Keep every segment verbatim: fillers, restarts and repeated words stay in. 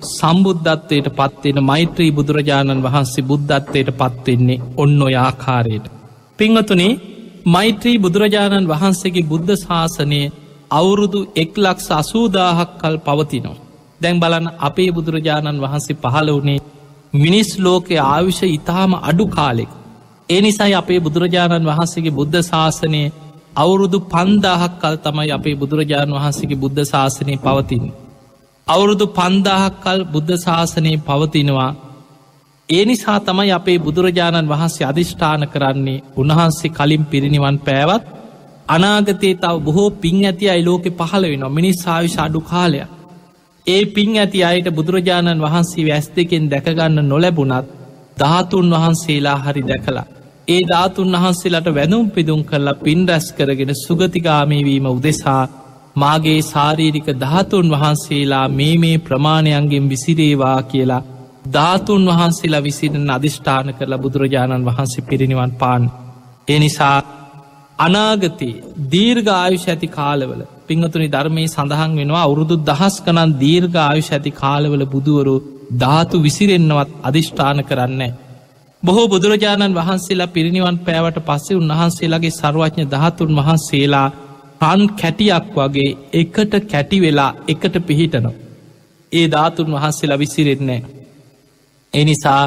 සම්බුද්ධත්වයට පත්වෙන මෛත්‍රී බුදුරජාණන් වහන්සේ බුද්ධත්වයට පත්වෙන්නේ ඔන්න ඔය ආකාරයට. පින්වතුනි, මෛත්‍රී බුදුරජාණන් වහන්සේගේ බුද්ධ ශාසනය අවුරුදු එක්ලක්ෂ අසූදාහක් කල් පවතිනවා. දැන් බලන්න අපේ බුදුරජාණන් වහන්සේ පහළ වුණේ මිනිස් ලෝකයේ ආයුෂ ඉතාම අඩු කාලෙක. ඒ නිසයි අපේ බුදුරජාණන් වහන්සේගේ බුද්ධ ශාසනය අවුරුදු පන්දාහක් කල් තමයි අපේ බුදුරජාණන් වහන්සේගේ බුද්ධ ශාසනය පවතින. අවුරුදු පන්දාහක් කල් බුද්ධ ශාසනය පවතිනවා. ඒ නිසා තමයි අපේ බුදුරජාණන් වහන්සේ අධිෂ්ඨාන කරන්නේ උන්වහන්සේ කලින් පිරිනිවන් පෑවත් අනාගතයේ තව බොහෝ පින් ඇති අයි ලෝකෙ පහළ වෙනවා. මිනිස් ආයුෂ අඩු කාලයක්. ඒ පින් ඇති අයට බුදුරජාණන් වහන්සේ වැස් දෙකෙන් දැකගන්න නොලැබුණත් ධාතුන් වහන්සේලා හරි දැකලා ඒ ධාතුන් වහන්සේලාට වැඳුම් පිදුම් කරලා පින් රැස් කරගෙන සුගතිගාමී වීම උදෙසා මාගේ ශාරීරික ධාතුන් වහන්සේලා මේ මේ ප්‍රමාණයන්ගෙන් විසිරේවා කියලා ධාතුන් වහන්සේලා විසිරෙන අධිෂ්ඨාන කරලා බුදුරජාණන් වහන්සේ පිරිනිවන් පාන. ඒ නිසා අනාගතයේ දීර්ඝ ආයුෂ ඇති කාලවල පිංහතුනි ධර්මයේ සඳහන් වෙනවා අවුරුදු දහස් ගණන් දීර්ඝ ආයුෂ ඇති කාලවල බුදුවරු ධාතු විසිරෙන්නවත් අධිෂ්ඨාන කරන්නේ. බොහෝ බුදුරජාණන් වහන්සේලා පිරිනිවන් පෑවට පස්සේ උන්වහන්සේලාගේ සර්වඥ ධාතුන් වහන්සේලා රන් කැටියක් වගේ එකට කැටි වෙලා එකට පිහිටනවා. ඒ ධාතුන් වහන්සේලා විසිරෙන්නේ. ඒ නිසා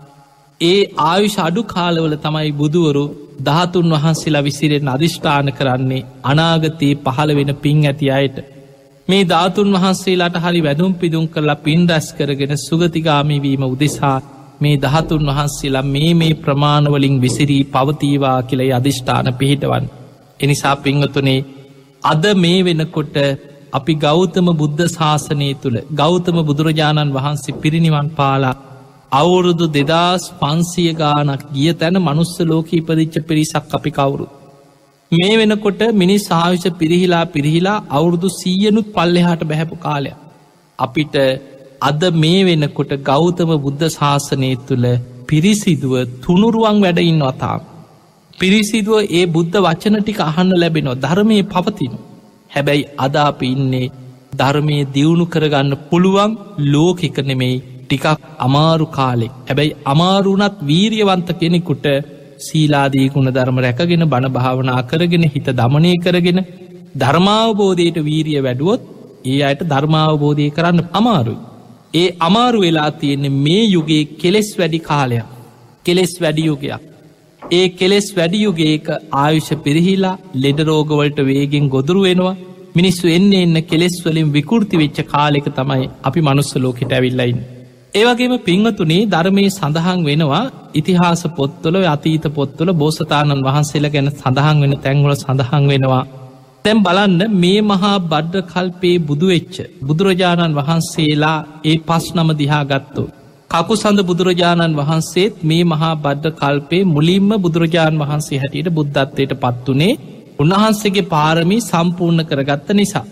ඒ ආයුෂ අඩු කාලවල තමයි බුදුවරු ධාතුන් වහන්සේලා විසිරෙන් අධිෂ්ඨාන කරන්නේ අනාගතයේ පහළ වෙන පින් ඇති අයට. මේ ධාතුන් වහන්සේලාට හරි වැදුම් පිදුම් කරලා පින් රැස් කරගෙන සුගතිගාමී වීම උදෙසා මේ ධාතුන් වහන්සේලා මේ මේ ප්‍රමාණවලින් විසිරී පවතීවා කියලයි අධිෂ්ඨාන පිහිටවන්. එනිසා පිංහතුනේ අද මේ වෙනකොට අපි ගෞතම බුද්ධ ශාසනය තුළ ගෞතම බුදුරජාණන් වහන්සේ පිරිනිවන් පාලා අවුරුදු දෙදස් පන්සිය ගානක් ගිය තැන මනුස්ස ලෝක ඉපදිච්ච පිරිසක් අපි කවුරු. මේ වෙනකොට මිනිස් ආයුෂ පිරිහිලා පිරිහිලා අවුරුදු සීයනුත් පල්ලෙහාට බැහැපු කාලයක්. අපිට අද මේ වෙනකොට ගෞතම බුද්ධ ශාසනය තුළ පිරිසිදුව තුනුරුවන් වැඩඉන්න වතාව. පිරිසිදුව ඒ බුද්ධ වචන ටික අහන්න ලැබෙනවා ධර්මය පවතින. හැබැයි අද අපි ඉන්නේ ධර්මය දියුණු කරගන්න පුළුවන් ලෝකෙක නෙමෙයි ටිකක් අමාරු කාලෙක්. හැබැයි අමාරුනත් වීරියවන්ත කෙනෙකුට සීලාදී ගුණ ධර්ම රැකගෙන බණ භාවනා කරගෙන හිත දමනය කරගෙන ධර්මාවබෝධයට වීරිය වැඩුවොත් ඒ අයට ධර්මාවබෝධය කරන්න අමාරුයි. ඒ අමාරු වෙලා තියෙන්නේ මේ යුගයේ කෙලෙස් වැඩි කාලයක්. කෙලෙස් වැඩි යුගයක්. ඒ කෙලෙස් වැඩි යුගයක ආයුෂ පිරිහිලා ලෙඩරෝගවලට වේගෙන් ගොදුරු වෙනවා. මිනිස්සු එන්න එන්න කෙලෙස් වලින් විකෘති වෙච්ච කාලෙක තමයි අපි මනුස්ස ලෝකෙට ඇවිල්ලා ඉන්නේ. ඒවගේම පිංහතුනේ ධර්මයේ සඳහන් වෙනවා ඉතිහාස පොත්වල අතීත පොත්වල බෝසතාණන් වහන්සේලා ගැන සඳහන් වෙන තැන්වල සඳහන් වෙනවා. තැම් බලන්න මේ මහා බඩ්ඩ කල්පයේ බුදුවෙච්ච බුදුරජාණන් වහන්සේලා ඒ පස් නම දිහා ගත්තු. කකුසඳ බුදුරජාණන් වහන්සේත් මේ මහා බඩ්ඩ කල්පේ මුලින්ම බුදුරජාණන් වහන්සේ හැටියට බුද්ධත්වයට පත්වනේ උන්වහන්සේගේ පාරමී සම්පූර්ණ කරගත්ත නිසා.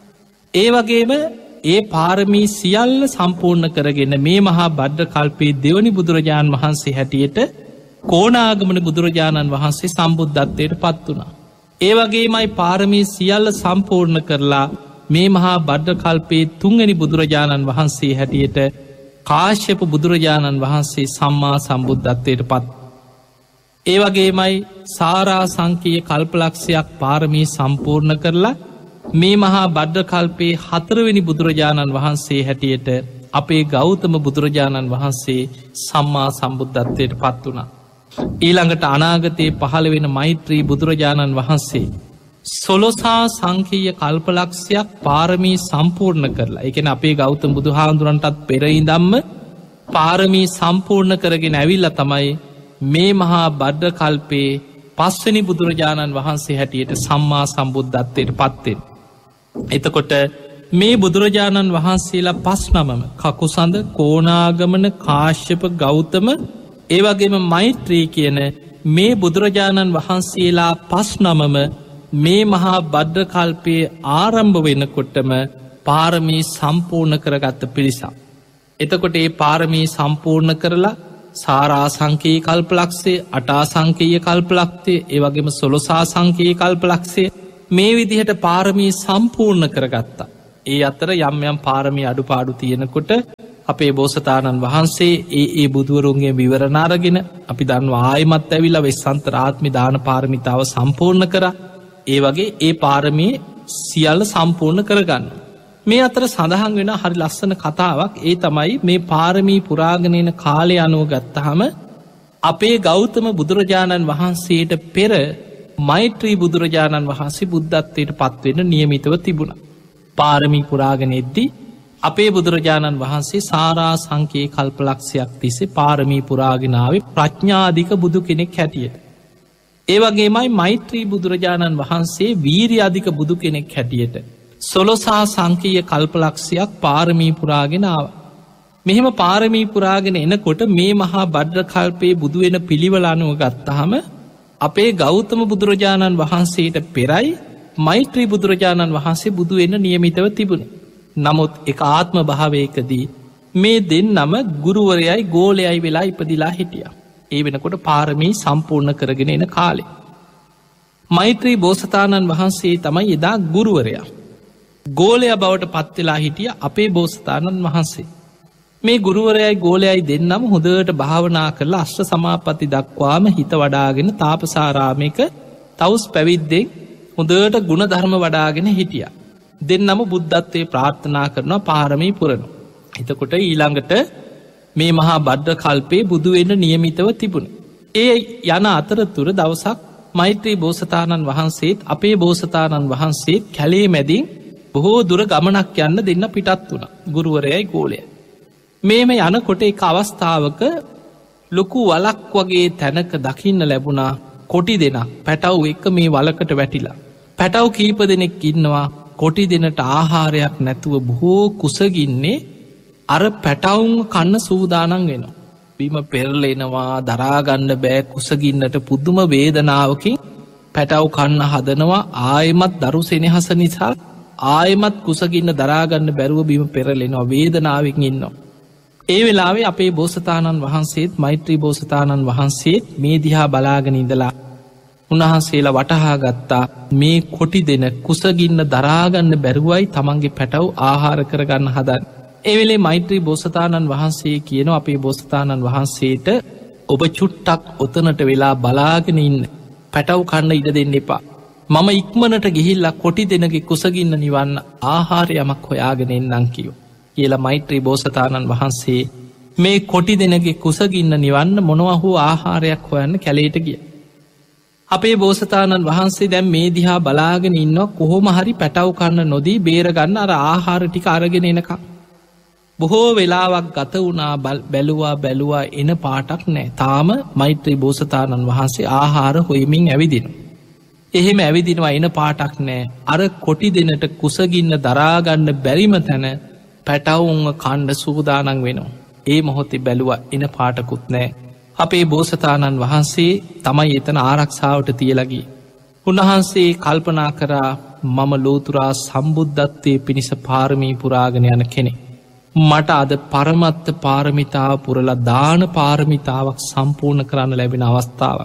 ඒ වගේම ඒ පාරමී සියල්ල සම්පූර්ණ කරගෙන මේ මහා බඩ්ඩ කල්පේ දෙවනි බුදුරජාණන් වහන්සේ හැටියට කෝණාගමන බුදුරජාණන් වහන්සේ සම්බුද්ධත්වයට පත් වුණා. ඒ වගේමයි පාරමී සියල්ල සම්පූර්ණ කරලා මේ මහා බඩ්ඩ කල්පේ තුන්වැනි බුදුරජාණන් වහන්සේ හැටියට කාශ්‍යප බුදුරජාණන් වහන්සේ සම්මා සම්බුද්ධත්වයට පත්. ඒ වගේමයි සාරා සංකීය කල්පලක්ෂයක් පාරමී සම්පූර්ණ කරලා මේ මහා බඩ්ඩ කල්පේ හතරවෙනි බුදුරජාණන් වහන්සේ හැටියට අපේ ගෞතම බුදුරජාණන් වහන්සේ සම්මා සම්බුද්ධත්වයට පත් වුණා. ඊළඟට අනාගතයේ පහළ වෙන මෛත්‍රී බුදුරජාණන් වහන්සේ සොලොසා සංකීය කල්පලක්ෂයක් පාරමී සම්පූර්ණ කරලා එකන අපේ ගෞතම බුදුහාන්දුරන්ටත් පෙරයිදම්ම පාරමී සම්පූර්ණ කරගෙන ඇවිල්ල තමයි මේ මහා බඩ්ඩ කල්පේ පස්වනි බුදුරජාණන් වහන්සේ හැටියට සම්මා සම්බුද්ධත්වයට පත්වෙන්. එතකොට මේ බුදුරජාණන් වහන්සේලා පස් නමම කකුසඳ කෝණාගමන කාශ්‍යප ගෞතම ඒවගේම මෛත්‍රී කියන මේ බුදුරජාණන් වහන්සේලා පස් නමම මේ මහා බඩ්ඩ කල්පයේ ආරම්භ වෙනකොටම පාරමී සම්පූර්ණ කරගත්ත පිරිසා. එතකොට ඒ පාරමී සම්පූර්ණ කරලා සාරා සංකයේ කල්පලක්ෂේ අටා සංකීය කල්පලක්ෂේ ඒවගේම සොලොසා සංකයේ කල්පලක්ෂේ මේ විදිහට පාරමී සම්පූර්ණ කරගත්තා. ඒ අතර යම් යම් පාරමී අඩුපාඩු තියෙනකොට අපේ බෝසතාණන් වහන්සේ ඒ ඒ බුදුවරුන්ගේ විවරණ අරගෙන අපි දන්නවා ආයෙමත් ඇවිල්ලා වෙස්සන්තරාත්මි දාන පාරමිතාව සම්පූර්ණ කරා. ඒ වගේ ඒ පාරමී සියල්ල සම්පූර්ණ කරගන්න. මේ අතර සඳහන් වෙන හරි ලස්සන කතාවක්. ඒ තමයි මේ පාරමී පුරාගනයන කාලය අනුව ගත්තහම අපේ ගෞතම බුදුරජාණන් වහන්සේට පෙර මෛත්‍රී බුදුරජාණන් වහන්සේ බුද්ධත්වයට පත්වෙන්න නියමිතව තිබුණ. පාරමී පුරාගෙන එද්දී අපේ බුදුරජාණන් වහන්සේ සාරා සංකයේ කල්පලක්ෂයක් තිස්සේ පාරමී පුරාගෙනාවේ ප්‍රඥාධික බුදු කෙනෙක් හැටියට. ඒ වගේමයි මෛත්‍රී බුදුරජාණන් වහන්සේ වීරි අධික බුදු කෙනෙක් හැටියට සොලොසා සංකීය කල්පලක්ෂයක් පාරමී පුරාගෙනාව. මෙහෙම පාරමී පුරාගෙන එනකොට මේ මහා බඩ්ර කල්පයේ බුදුවෙන පිළිවල අනුව ගත්තහම අපේ ගෞතම බුදුරජාණන් වහන්සේට පෙරයි මෛත්‍රී බුදුරජාණන් වහන්සේ බුදුවෙන්න නියමිතව තිබුණ. නමුත් එක ආත්ම භාවයකදී මේ දෙන්නම ගුරුවරයයි ගෝලයයි වෙලා ඉපදිලා හිටිය. ඒ වෙනකොට පාරමී සම්පූර්ණ කරගෙන එන කාලේ. මෛත්‍රී බෝසතාණන් වහන්සේ තමයි එදා ගුරුවරයා. ගෝලය බවට පත්වෙලා හිටිය අපේ බෝසතාණන් වහන්සේ. මේ ගුරුවරයයි ගෝලයයි දෙන්නම් හොදට භාවනා කරලා අශ්ව සමාපatti දක්වාම හිත වඩාගෙන තාපසාරාමික තවුස් පැවිද්දෙක් හොදට ගුණ ධර්ම වඩාගෙන හිටිය. දෙන්නම බුද්ධත්වය ප්‍රාර්ථනා කරනවා පාරමී පුරණු. එතකොට ඊළඟට මේ මහා බද්ධ කල්පේ බුදුවෙන්න නියමිතව තිබුණ. ඒ යන අතරතුර දවසක් මෛත්‍රී බෝසතාණන් වහන්සේත් අපේ බෝසතාණන් වහන්සේත් කැලේ මැදින් බොහෝ දුර ගමනක් යන්න දෙන්න පිටත් වුණ ගුරුවරයයි ගෝලය. මේම යනකොට එක අවස්ථාවක ලොකු වලක් වගේ තැනක දකින්න ලැබුණා කොටි දෙෙන පැටව් එක මේ වලකට වැටිලා. පැටව් කීප දෙනෙක් ඉන්නවා කොටි දෙනට ආහාරයක් නැතුව බොහෝ කුසගින්නේ අර පැටවුන් කන්න සූදානන් වෙනවා. බිම පෙරලෙනවා දරාගන්න බෑ කුසගින්නට පුදුම වේදනාවකින් පැටව් කන්න හදනවා ආයමත් දරු සෙනෙහස නිසා ආයමත් කුසගින්න දරාගන්න බැරුව බිම පෙරලෙනවා වේදනාවෙන් ඉන්නවා. ඒ වෙලාවේ අපේ බෝසතාණන් වහන්සේත් මෛත්‍රී බෝසතාණන් වහන්සේත් මේ දිහා බලාගෙන ඉඳලා උන්වහන්සේලා වටහා ගත්තා මේ කොටි දෙන කුසගින්න දරාගන්න බැරුවයි තමන්ගේ පැටව් ආහාර කරගන්න හදන්. එවෙලේ මෛත්‍රී බෝසතාණන් වහන්සේ කියන අපේ බෝසතාණන් වහන්සේට ඔබ චුට්ටක් ඔතනට වෙලා බලාගෙන ඉන්න පැටව් කන්න ඉඩ දෙන්න එපා. මම ඉක්මනට ගිහිල්ලා කොටි දෙනගේ කුසගින්න නිවන්න ආහාරයමක් හොයාගෙන එන්නම් කියෝ. කියලා මෛත්‍රී බෝසතාණන් වහන්සේ මේ කොටි දෙනගේ කුසගින්න නිවන්න මොනවහු ආහාරයක් හොයන්න කැලේට ගිය. අපේ බෝසතාණන් වහන්සේ දැම් මේ දිහා බලාගෙන ඉන්න කොහොම හරි පැටව් කන්න නොදී බේරගන්න අර ආහාර ටික අරගෙන එනක. බොහෝ වෙලාවක් ගත වුණා බැලුවා බැලුවා එන පාටක් නෑ තාම මෛත්‍රී බෝසතාණන් වහන්සේ ආහාර හොයමින් ඇවිදින. එහෙම ඇවිදිනවා එන පාටක් නෑ අර කොටි දෙනට කුසගින්න දරාගන්න බැරිම තැන පැටවුන්ව කණ්ඩ සූදානන් වෙනවා. ඒ මොහොතේ බැලුව එන පාටකුත් නෑ. අපේ බෝසතාණන් වහන්සේ තමයි එතන ආරක්ෂාවට තියලගී. උන්වහන්සේ කල්පනා කරා මම ලෝතුරා සම්බුද්ධත්වය පිණිස පාරමී පුරාගෙන යන කෙනෙ. මට අද පරමත්ත පාරමිතාව පුරලා දාන පාරමිතාවක් සම්පූර්ණ කරන්න ලැබෙන අවස්ථාව.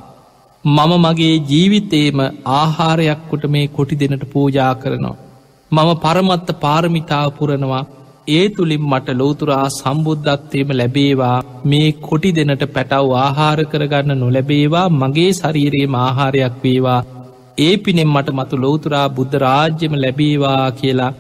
මම මගේ ජීවිතේම ආහාරයක් කොට මේ කොටි දෙනට පූජා කරනවා. මම පරමත්ත පාරමිතාව පුරනවා ඒ තුළින් මට ලෝතුරා සම්බුද්ධත්වයම ලැබේවා මේ කොටි දෙනට පැටව් ආහාර කරගන්න නොලැබේවා මගේ ශරීරයේම ආහාරයක් වේවා ඒ පිනෙන් මට මතු ලෝතුරා බුද්ධ රාජ්‍යම ලැබේවා කියලා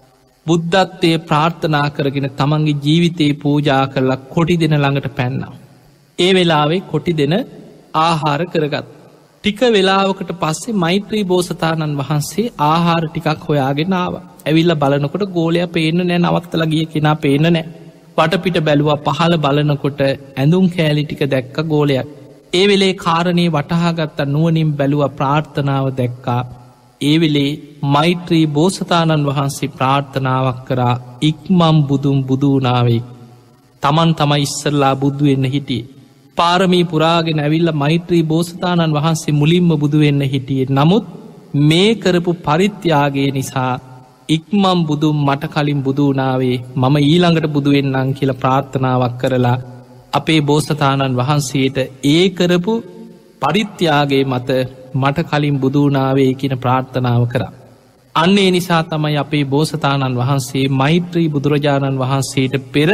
බුද්ධත්වය ප්‍රාර්ථනා කරගෙන තමන්ගේ ජීවිතයේ පූජා කරලා කොටි දෙන ළඟට පැන්නම්. ඒ වෙලාවේ කොටි දෙන ආහාර කරගත්. ටික වෙලාවකට පස්සේ මෛත්‍රී බෝසතාණන් වහන්සේ ආහාර ටිකක් හොයාගෙන ආව. ඇවිල්ල බලනකොට ගෝලයා පේන්න නෑ නවත්තල ගිය කෙනා පේන්න නෑ. වටපිට බැලුවා පහළ බලනකොට ඇඳුම් කෑලි ටික දැක්ක ගෝලයක්. ඒ වෙලේ කාරණය වටහාගත්ත නුවනින් බැලුව ප්‍රාර්ථනාව දැක්කා. ඒ වෙලේ මෛත්‍රී බෝසතාණන් වහන්සේ ප්‍රාර්ථනාවක් කරා ඉක්මම් බුදුම් බුදුනාවේ. තමන් තමයි ඉස්සරලා බුදුවෙන්න හිටියේ. පාරමී පුරාගෙන ඇවිල්ල මෛත්‍රී බෝසතාණන් වහන්සේ මුලින්ම බුදුවෙන්න හිටියේ. නමුත් මේ කරපු පරිත්‍යාගේ නිසා ඉක්මම් බුදුම් මට කලින් බුදුනාවේ මම ඊළඟට බුදුවෙන්නම් කියල ප්‍රාර්ථනාවක් කරලා අපේ බෝසතාණන් වහන්සේට ඒ කරපු පරිත්‍යාගේ මත මට කලින් බුදුනාවේ කියන ප්‍රාර්ථනාව කර. අන්නේ නිසා තමයි අපේ බෝසතාණන් වහන්සේ මෛත්‍රී බුදුරජාණන් වහන්සේට පෙර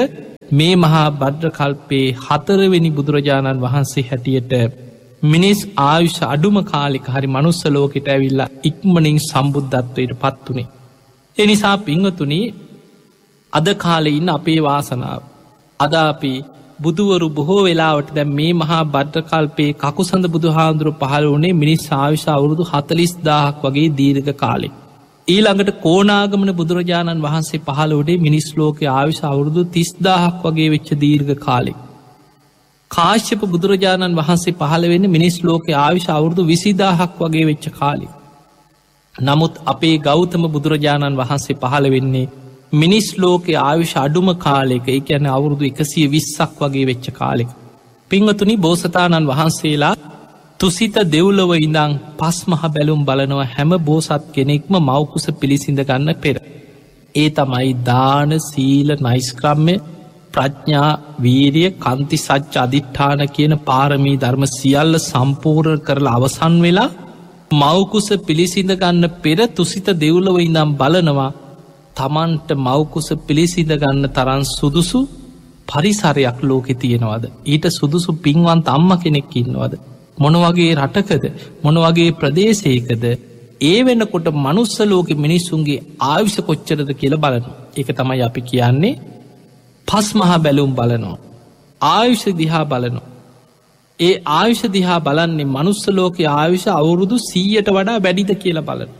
මේ මහා භද්‍ර කල්පයේ හතරවෙනි බුදුරජාණන් වහන්සේ හැටියට මිනිස් ආයුෂ අඩුම කාලෙක හරි මනුස්ස ලෝකෙට ඇවිල්ලා ඉක්මනින් සම්බුද්ධත්වයට පත් වුණේ. එනිසා පිංහතුනි අද කාලෙ ඉන්න අපේ වාසනාව. අද අපි බුදුවරු බොහෝ වෙලාවට දැන් මේ මහා භද්‍ර කල්පයේ කකුසඳ බුදුහාඳුරු පහළ වුණේ මිනිස් ආයුෂ අවුරුදු හතළිස් දාහක් වගේ දීර්ඝ කාලෙ. ඊළඟට කෝණාගමන බුදුරජාණන් වහන්සේ පහළ වුණේ මිනිස් ලෝකයේ ආයුෂ අවුරුදු තිස් දාහක් වගේ වෙච්ච දීර්ඝ කාලෙ. කාශ්‍යප බුදුරජාණන් වහන්සේ පහළ වෙන්න මිනිස් ලෝකයේ ආයුෂ අවුරුදු විසිදාහක් වගේ වෙච්ච කාලෙ. නමුත් අපේ ගෞතම බුදුරජාණන් වහන්සේ පහළ වෙන්නේ මිනිස් ලෝකයේ ආයුෂ අඩුම කාලෙක, ඒ කියන්නේ අවුරුදු එකසිය විස්සක් වගේ වෙච්ච කාලෙක. පින්වතුනි බෝසතාණන් වහන්සේලා තුසිත දෙව්ලොව ඉඳන් පස් මහ බැලුම් බලනව හැම බෝසත් කෙනෙක්ම මව්කුස පිළිසිඳ ගන්න පෙර. ඒ තමයි දාන, සීල, නෛෂ්ක්‍රම්‍ය, ප්‍රඥා, වීරිය, කන්ති, සච්ච, අදිඨාන කියන පාරමී ධර්ම සියල්ල සම්පූර්ණ කරලා අවසන් වෙලා මව්කුස පිළිසිඳ ගන්න පෙර තුසිත දෙව්ලොව ඉඳන් බලනවා තමන්ට මව්කුස පිළිසිඳ ගන්න තරම් සුදුසු පරිසරයක් ලෝකෙ තියෙනවද? ඊට සුදුසු පින්වන්ත අම්ම කෙනෙක් ඉන්නවද? මොන වගේ රටකද? මොන වගේ ප්‍රදේශයකද? ඒ වෙනකොට මනුස්ස ලෝකෙ මිනිස්සුන්ගේ ආයුෂ කොච්චරද කියලා බලනවා. ඒක තමයි අපි කියන්නේ පස් මහා බැලුම් බලනවා. ආයුෂ දිහා බලනවා. ඒ ආයුෂ දිහා බලන්නේ මනුස්ස ලෝකයේ ආයුෂ අවුරුදු සීයට වඩා වැඩිද කියලා බලනවා.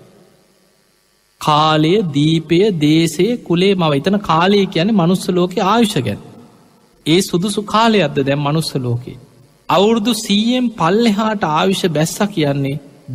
කාලය, දීපය, දේශය, කුලේ මව. එතන කාලය කියන්නේ මනුස්ස ලෝකයේ ආයුෂ ගැන. ඒ සුදුසු කාලයක්ද දැන් මනුස්ස ලෝකේ? අවුරුදු සීයෙන් පල්ලෙහාට ආයුෂ බැස්ස කියන්නේ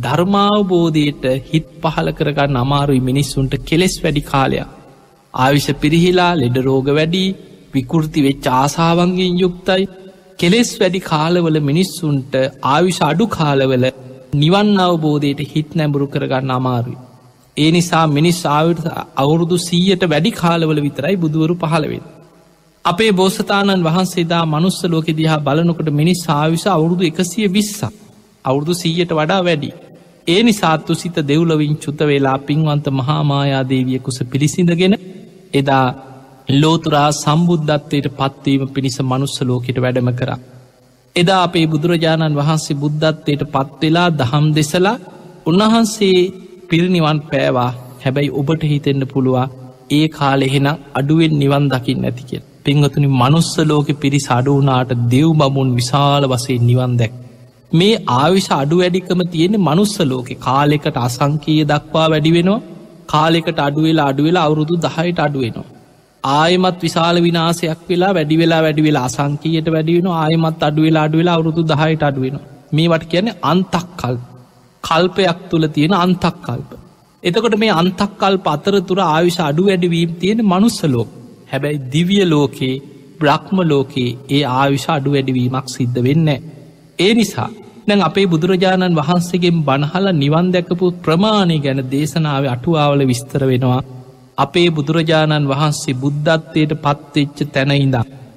ධර්මාවබෝධයට හිත් පහල කරගන්න අමාරුයි මිනිස්සුන්ට කෙලෙස් වැඩි කාලයක්. ආයුෂ පිරිහිලා ලෙඩ රෝග වැඩි, විකෘති වෙච්ච ආසාවන්ගෙන් යුක්තයි. කෙලෙස් වැඩි කාලවල මිනිස්සුන්ට ආයුෂ අඩු කාලවල නිවන් අවබෝධයට හිත් නැඹුරු කරගන්න අමාරුයි. ඒ නිසා මිනිස් අවුරුදු සීයට වැඩි කාලවල විතරයි බුදුවරු පහළ වෙන්නේ. අපේ බෝසතාණන් වහන්සේ දා මනුස්ස ලෝකෙ දිහා බලනකොට මිනිස් ආයුෂ අවුරුදු එකසිය විස්සක්, අවුරුදු සීයට වඩා වැඩි. ඒ නිසා තුසිත දෙව්ලොවින් චුත වෙලා පින්වන්ත මහා මායා දේවිය කුස පිළිසිඳගෙන එදා ලෝතුරා සම්බුද්ධත්වයට පත්වීම පිණිස මනුස්ස ලෝකෙට වැඩම කරා. එදා අපේ බුදුරජාණන් වහන්සේ බුද්ධත්වයට පත්වෙලා දහම් දෙසලා උන්වහන්සේ පිරිනිවන් පෑවා. හැබැයි ඔබට හිතෙන්න පුළුවා ඒ කාලෙ එහෙනම් අඩුවෙන් නිවන් දකින්න නැති කියලා. පින්වතුනි මනුස්ස ලෝකෙ පිරිස අඩු වුණාට දෙව් බමුණු විශාල වශයෙන් නිවන් දැක්කා. මේ ආයුෂ අඩු වැඩිකම තියෙන්නේ මනුස්ස ලෝකේ. කාලයකට අසංකීය දක්වා වැඩි වෙනවා. කාලයකට අඩු වෙලා අඩු වෙලා අවුරුදු දහයට අඩු වෙනවා. ආයෙමත් විශාල විනාශයක් වෙලා වැඩි වෙලා වැඩි වෙලා අසංකීයට වැඩි වෙනවා. ආයෙමත් අඩු වෙලා අඩු වෙලා අවුරුදු දහයට අඩු වෙනවා. මේවට කියන්නේ අන්තක්කල්ප. කල්පයක් තුල තියෙන අන්තක්කල්ප. එතකොට මේ අන්තක්කල්ප අතරතුර ආයුෂ අඩු වැඩි වීම තියෙන මනුස්ස ලෝකේ. හැබැයි දිව්‍ය ලෝකේ, බ්‍රහ්ම ලෝකේ ඒ ආයුෂ අඩු වැඩි වීමක් සිද්ධ වෙන්නේ නැහැ. ඒ නිසා දැන් අපේ බුදුරජාණන් වහන්සේගෙන් බණහලා නිවන් දැකපු ප්‍රමාණය ගැන දේශනාවේ අටුවාවල විස්තර වෙනවා. අපේ බුදුරජාණන් වහන්සේ බුද්ධත්වයට පත්වෙච්ච තැන ඉඳන්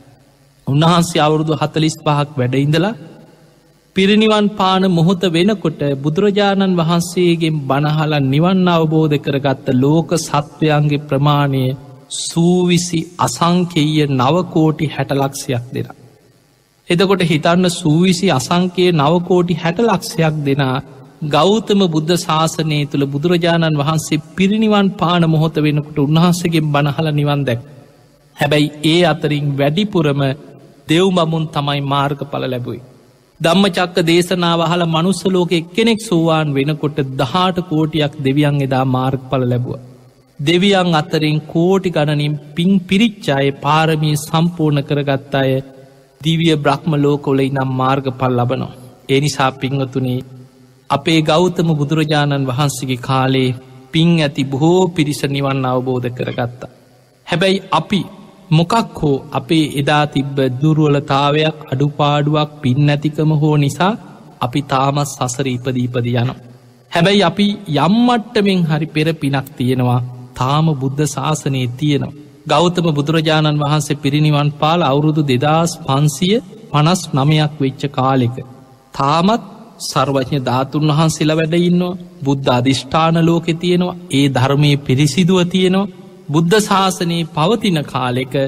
උන්වහන්සේ අවුරුදු හතළිස් පහක් වැඩ ඉඳලා පිරිනිවන් පාන මොහොත වෙනකොට බුදුරජාණන් වහන්සේගෙන් බණහලා නිවන් අවබෝධ කරගත්ත ලෝක සත්වයන්ගේ ප්‍රමාණය සූවිසි අසංකේය නවකෝටි හැට ලක්ෂයක් දෙනා. එතකොට හිතන්න සූවිසි අසංකයේ නවකෝටි හැට ලක්ෂයක් දෙනා ගෞතම බුද්ධ ශාසනය තුළ බුදුරජාණන් වහන්සේ පිරිනිවන් පාන මොහොත වෙනකොට උන්වහන්සේගෙන් බණහල නිවන් දැක්. හැබැයි ඒ අතරින් වැඩිපුරම දෙව් බමුන් තමයි මාර්ගඵල ලැබුයි. ධම්මචක්ක දේශනාව අහලා මනුස්ස ලෝකෙ එක්කෙනෙක් සෝවාන් වෙනකොට දහඅට කෝටියක් දෙවියන් එදා මාර්ගඵල ලැබුවා. දෙවියන් අතරින් කෝටි ගණනින් පින් පිරිච්ච අය, පාරමී සම්පූර්ණ කරගත් අය දිව්‍ය බ්‍රහ්ම ලෝකවල ඉඳන් මාර්ගඵල ලබනවා. ඒ නිසා පින්වතුනි අපේ ගෞතම බුදුරජාණන් වහන්සේගේ කාලේ පින් ඇති බොහෝ පිරිස නිවන් අවබෝධ කරගත්තා. හැබැයි අපි මොකක් හෝ අපේ එදා තිබ්බ දුර්වලතාවයක්, අඩුපාඩුවක්, පින් නැතිකම හෝ නිසා අපි තාමත් සසර ඉපදී ඉපදී යනවා. හැබැයි අපි යම් මට්ටමින් හරි පෙර පිනක් තියෙනවා. තාම බුද්ධ ශාසනයේ තියෙනවා. ගෞතම බුදුරජාණන් වහන්සේ පිරිනිවන් පාල අවුරුදු දෙදාස් පන්සිය පනස් නමයක් වෙච්ච කාලෙක තාමත් සර්වඥ ධාතුන් වහන්සේලා වැඩ ඉන්නවා. බුද්ධ අධිෂ්ඨාන ලෝකෙ තියෙනවා. ඒ ධර්මයේ පිරිසිදුව තියෙනවා. බුද්ධ ශාසනයේ පවතින කාලෙක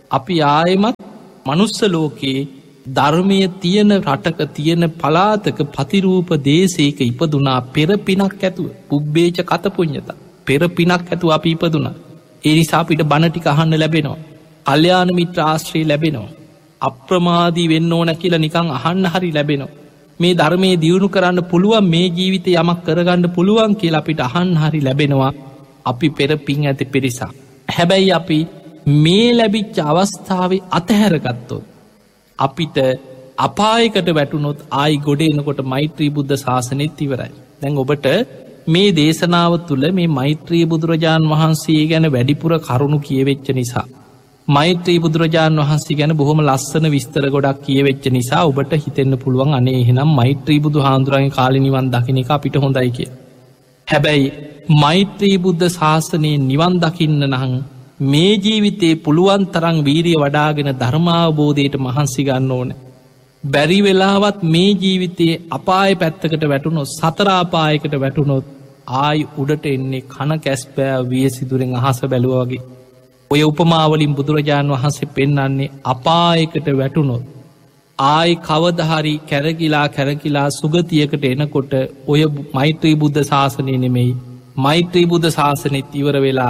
අපි ආයෙමත් මනුස්ස ලෝකයේ ධර්මය තියෙන රටක තියෙන පලාතක පතිරූප දේශයක ඉපදුනා පෙර පිනක් ඇතුව පුබ්බේච කතපුඤ්ඤත පෙර පිනක් ඇතුව අපි ඉපදුනා. ඒ නිසා අපිට බණ ටික අහන්න ලැබෙනවා. කල්යාණ මිත්‍ර ආශ්‍රය ලැබෙනවා. අප්‍රමාදී වෙන්න ඕන කියලා නිකන් අහන්න හරි ලැබෙනවා. මේ ධර්මයේ දියුණු කරන්න පුළුවන් මේ ජීවිතේ යමක් කරගන්න පුළුවන් කියලා අපිට අහන්න හරි ලැබෙනවා. අපි පෙර පින් ඇති පිරිසක්. හැබැයි අපි මේ ලැබිච්ච අවස්ථාවේ අතහැරගත්තොත් අපිට අපායකට වැටුනොත් ආයි ගොඩ එනකොට මෛත්‍රී බුද්ධ ශාසනෙත් ඉවරයි. දැන් ඔබට මේ දේශනාව තුළ මේ මෛත්‍රී බුදුරජාණන් වහන්සේ ගැන වැඩිපුර කරුණු කියවෙච්ච නිසා මෛත්‍රී බුදුරජාණන් වහන්සේ ගැන බොහොම ලස්සන විස්තර ගොඩක් කියවෙච්ච නිසා ඔබට හිතෙන්න පුළුවන් අනේ එහෙනම් මෛත්‍රී බුදු හාමුදුරන්ගේ කාලේ නිවන් දකින්න එක අපිට හොඳයි කිය. හැබැයි මෛත්‍රී බුද්ධ ශාසනයේ නිවන් දකින්න නම් මේ ජීවිතේ පුළුවන් තරම් වීරිය වඩාගෙන ධර්මාවබෝධයට මහන්සි ගන්න ඕන. බැරි වෙලාවත් මේ ජීවිතයේ අපාය පැත්තකට වැටුණොත් සතර අපායකට වැටුණොත් ආයි උඩට එන්නේ කන කැස්පෑ වියසිදුරෙන් අහස බැලුවා වගේ. ඔය උපමාවලින් බුදුරජාණන් වහන්සේ පෙන්වන්නේ අපායකට වැටුණොත් ආයි කවදහරි කැරකිලා කැරකිලා සුගතියකට එනකොට ඔය මෛත්‍රී බුද්ධ ශාසනය නෙමෙයි මෛත්‍රී බුද්ධ ශාසනෙත් ඉවර වෙලා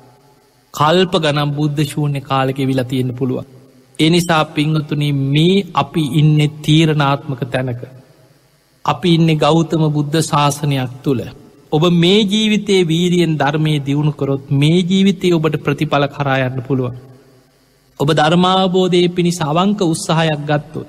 කල්ප ගනම් බුද්ධ ශූන්‍ය කාලෙක විලා තියෙන්න පුළුවන්. එනිසා පිංහතුනි මේ අපි ඉන්න තීරණාත්මක තැනක. අපි ඉන්න ගෞතම බුද්ධ ශාසනයක් තුළ. ඔබ මේ ජීවිතයේ වීරියෙන් ධර්මය දියුණු කරොත් මේ ජීවිතය ඔබට ප්‍රතිඵල කරායන්න පුළුවන්. ඔබ ධර්මාබෝධය පිණිස අවංක උත්සාහයක් ගත්තොත්.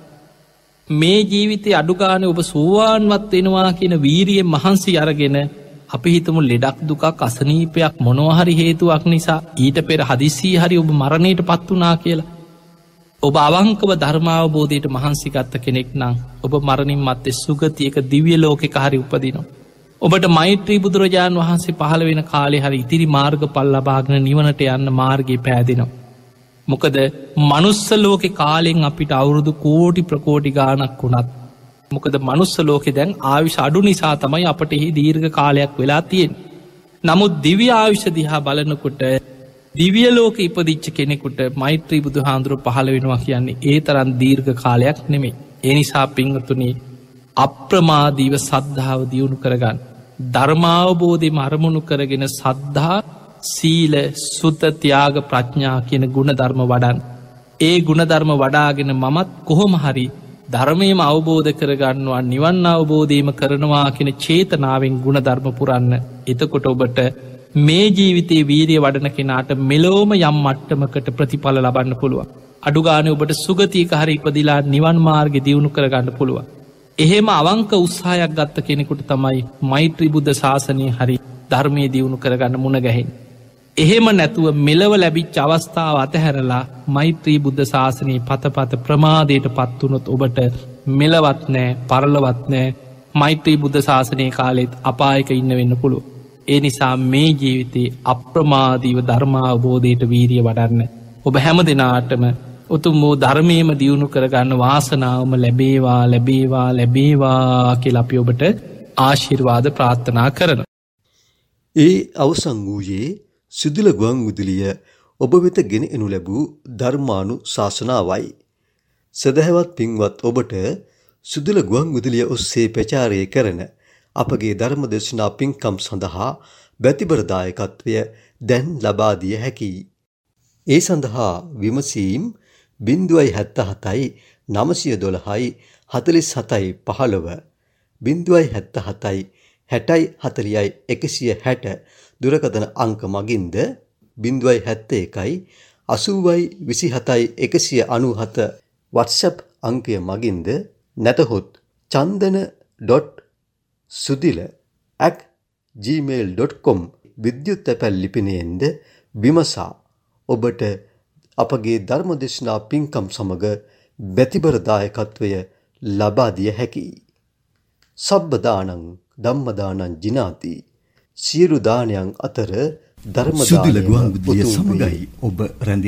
මේ ජීවිතය අඩුගාන ඔබ සෝවාන්වත් වෙනවා කියන වීරියෙන් මහන්සි අරගෙන අපි හිතමු ලෙඩක් දුකක් අසනීපයක් මොනවහරි හේතුවක් නිසා ඊට පෙර හදිසී හරි ඔබ මරණයට පත් වනා කියලා. ඔබ අවංකව ධර්මාවබෝධයට මහන්සිගත්ත කෙනෙක් නම් ඔබ මරණින් මත්තේ සුගතියක දිව්‍ය ලෝකෙක හරි උපදිනවා. ඔබට මෛත්‍රී බුදුරජාණන් වහන්සේ පහළ වෙන කාලේ හරි ඉතිරි මාර්ග පල් ලබාගෙන නිවනට යන්න මාර්ගය පෑදෙනවා. මොකද මනුස්ස ලෝකෙ කාලෙන් අපිට අවුරුදු කෝටි ප්‍රකෝටි ගානක් වුණත් මොකද මනුස්ස ලෝකෙ දැන් ආවිශ අඩු නිසා තමයි අපට එහි දීර්ඝ කාලයක් වෙලා තියෙන්. නමුත් දිව්‍ය ආවිශ දිහා බලනකොට දිවිය ලෝක ඉපදිච්ච කෙනෙකුට මෛත්‍රී බුදු හාමුදුරුව පහළ වෙනවා කියන්නේ ඒ තරන් දීර්ඝ කාලයක් නෙමේ. එනිසා පිංහතුනේ අප්‍රමාදීව සද්ධාව දියුණු කරගන්න. ධර්මාවබෝධය අරමුණු කරගෙන සද්ධා සීල සුත ත්‍යාග ප්‍රඥා කියන ගුණ ධර්ම වඩන්. ඒ ගුණ ධර්ම වඩාගෙන මමත් කොහොම හරි ධර්මයම අවබෝධ කරගන්නවා නිවන් අවබෝධීම කරනවා කියෙන චේතනාවෙන් ගුණ ධර්ම පුරන්න. එතකොට ඔබට මේ ජීවිතේ වීරිය වඩන කෙනාට මෙලෝම යම් මට්ටමකට ප්‍රතිඵල ලබන්න පුළුවන්. අඩුගාන ඔබට සුගතියක හරි ඉපදිලා නිවන් මාර්ග දියුණු කරගන්න පුළුවන්. එහෙම අවංක උත්සාහයක් ගත්ත කෙනෙකුට තමයි මෛත්‍රී බුද්ධ ශාසනය හරි ධර්මය දියුණු කරගන්න මුණ ගැහෙන්. එහෙම නැතුව මෙලව ලැබිච් අවස්ථාව අතහැරලා මෛත්‍රී බුද්ධ ශාසනයේ පතපත ප්‍රමාදයට පත්වනොත් ඔබට මෙලවත් නෑ පරලවත් නෑ මෛත්‍රී බුද්ධ ශාසනය කාලෙත් අපායක ඉන්න වෙන්න පුළුව. ඒ නිසා මේ ජීවිතයේ අප්‍රමාදීව ධර්මාවබෝධයට වීරිය වඩන්න. ඔබ හැම දෙනාටම උතුම් වූ ධර්මයම දියුණු කරගන්න වාසනාවම ලැබේවා ලැබේවා ලැබේවා කියල අපි ඔබට ආශිර්වාද ප්‍රාර්ථනා කරන. ඒ අවසං වූයේ සිදුල ගුවන් විදුලිය ඔබ වෙත ගෙන එනු ලැබූ ධර්මානු ශාසනාවයි. සදහැවත් පින්වත් ඔබට සිදුල ගුවන් විදුලිය ඔස්සේ ප්‍රචාරය කරන අපගේ ධර්ම දේශනා පින්කම් සඳහා බැතිබරදායකත්වය දැන් ලබාදිය හැකියි. ඒ සඳහා විමසීම් බින්දුවයි හැත්ත හතයි නමසය දොළහයි හතලිස් හතයි පහළොව බින්දුවයි හැත්ත හතයි හැටයි හතලියයි එකසිය හැට දුරකථන අංක මගින්ද බින්දුවයි හැත්ත එකයි අසූවයි විසි හතයි එකසිය අනූහත වට්සප් අංකය මගින්ද නැතහොත් චන්දන ඩොට් සුදිල ඇට් ජීමේල් ඩොට් කොම් විද්‍යුත් තැපැල් ලිපිනයෙන්ද විමසා ඔබට අපගේ ධර්මදේශනා පින්කම් සමග බැතිබරදායකත්වය ලබාදිය හැකියි. සබ්බදානං ධම්මදානං ජිනාති සියලු දානයන් අතර ධර්මදානය සමගයි ඔබ රැඳි